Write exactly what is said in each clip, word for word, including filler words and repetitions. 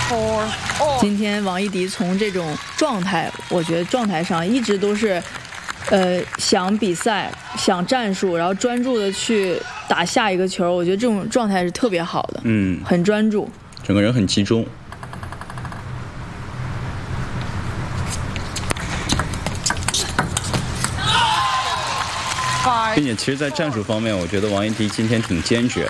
four, all. 今天王艺迪从这种状态，我觉得状态上一直都是，呃，想比赛、想战术，然后专注的去打下一个球。我觉得这种状态是特别好的， 嗯， 很专注， 整个人很集中。并且，其实，在战术方面，我觉得王艺迪今天挺坚决的。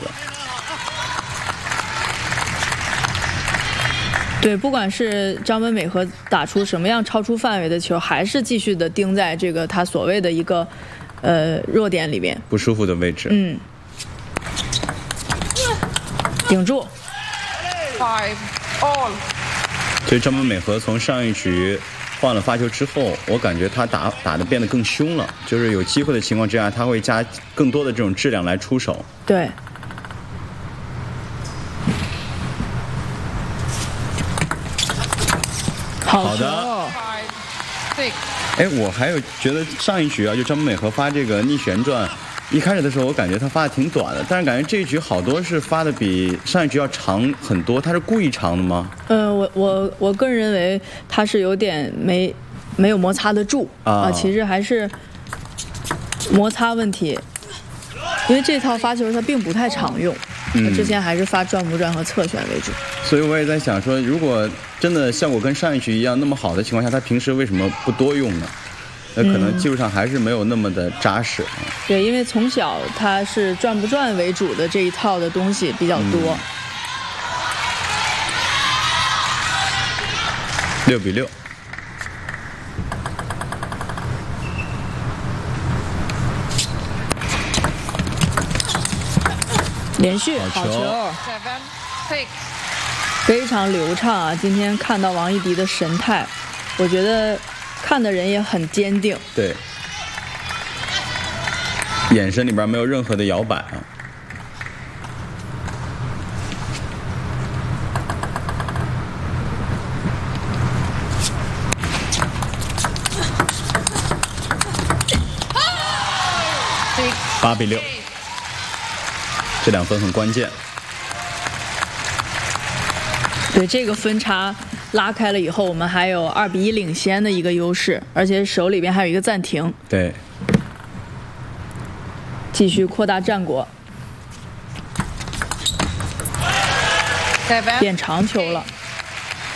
对，不管是张本美和打出什么样超出范围的球，还是继续的盯在这个他所谓的一个呃弱点里面， 不舒服的位置。 嗯，顶住。 Five, all. 所以张本美和从上一局换了发球之后，我感觉他打打得变得更凶了，就是有机会的情况之下，他会加更多的这种质量来出手。 对。 好的。哎，我还有觉得上一局啊，就张本美和发这个逆旋转，一开始的时候我感觉他发的挺短的，但是感觉这一局好多是发的比上一局要长很多。他是故意长的吗？ 呃，我我我个人认为他是有点没没有摩擦得住啊、呃，其实还是摩擦问题，因为这套发球他并不太常用。嗯，之前还是发转不转和侧旋为主， 所以我也在想说，如果真的效果跟上一局一样那么好的情况下，他平时为什么不多用呢？那可能技术上还是没有那么的扎实。 嗯、对，因为从小他是转不转为主的这一套的东西比较多。嗯、 六比六。 连续好球，非常流畅啊！今天看到王艺迪的神态，我觉得看的人也很坚定。 对，眼神里边没有任何的摇摆啊。八比六。这两分很关键。 对，这个分差拉开了以后，我们还有二比一领先的一个优势，而且手里边还有一个暂停。 对， 继续扩大战果，变长球了。